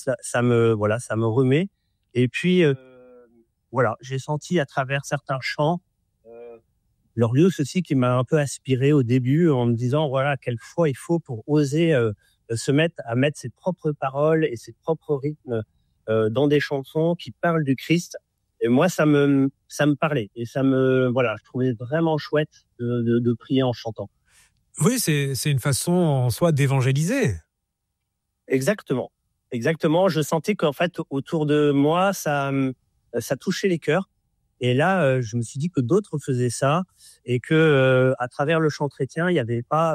ça me remet. Et puis, j'ai senti à travers certains chants, Glorious aussi qui m'a un peu aspiré au début en me disant, voilà, quelle foi il faut pour oser se mettre à mettre ses propres paroles et ses propres rythmes dans des chansons qui parlent du Christ. Et moi, ça me parlait. Et je trouvais vraiment chouette de prier en chantant. Oui, c'est une façon en soi d'évangéliser. Exactement. Exactement. Je sentais qu'en fait, autour de moi, ça touchait les cœurs. Et là, je me suis dit que d'autres faisaient ça et que à travers le chant chrétien, il y avait pas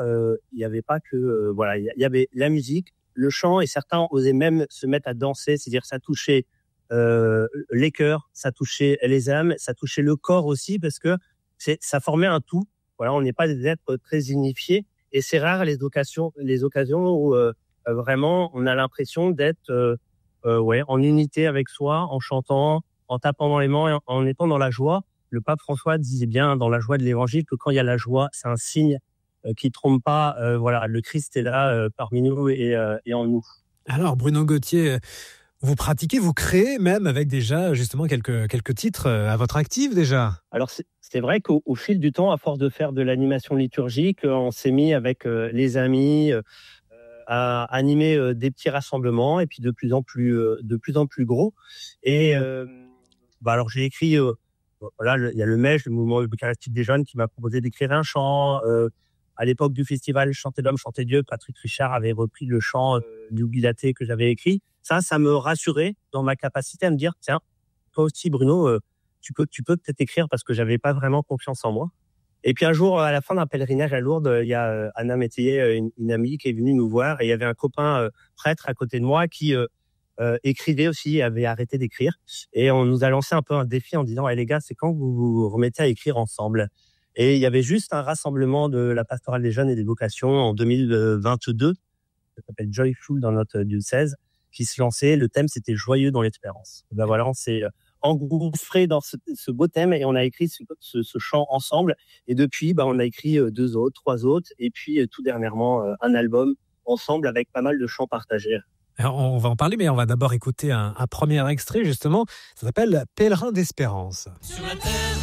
que il y avait la musique, le chant, et certains osaient même se mettre à danser, c'est-à-dire ça touchait les cœurs, ça touchait les âmes, ça touchait le corps aussi, parce que ça formait un tout. Voilà, on n'est pas des êtres très unifiés, et c'est rare les occasions où vraiment on a l'impression d'être en unité avec soi, en chantant, en tapant dans les mains, en étant dans la joie. Le pape François disait bien dans la joie de l'évangile que quand il y a la joie, c'est un signe qui trompe pas. Le Christ est là parmi nous et en nous. Alors, Bruno Gauthier, vous pratiquez, vous créez même avec déjà justement quelques titres à votre actif déjà. Alors c'est vrai qu'au fil du temps, à force de faire de l'animation liturgique, on s'est mis avec les amis à animer des petits rassemblements, et puis de plus en plus gros. Et alors j'ai écrit, il y a le MEJ, le mouvement eucharistique des jeunes, qui m'a proposé d'écrire un chant. À l'époque du festival Chanter l'homme, chanter Dieu, Patrick Richard avait repris le chant du Guidaté que j'avais écrit. Ça me rassurait dans ma capacité à me dire, tiens, toi aussi Bruno, tu peux peut-être écrire, parce que j'avais pas vraiment confiance en moi. Et puis un jour, à la fin d'un pèlerinage à Lourdes, il y a Anna Métayer, une amie, qui est venue nous voir, et il y avait un copain prêtre à côté de moi qui écrivait aussi, avait arrêté d'écrire. Et on nous a lancé un peu un défi en disant, les gars, c'est quand vous vous remettez à écrire ensemble? Et il y avait juste un rassemblement de la pastorale des jeunes et des vocations en 2022, ça s'appelle Joyful dans notre diocèse, qui se lançait. Le thème, c'était Joyeux dans l'espérance. Et voilà, on s'est engouffré dans ce beau thème, et on a écrit ce chant ensemble. Et depuis, on a écrit 2 autres, 3 autres, et puis tout dernièrement un album ensemble avec pas mal de chants partagés. Alors, on va en parler, mais on va d'abord écouter un premier extrait justement. Ça s'appelle Pèlerin d'espérance. Sur la terre.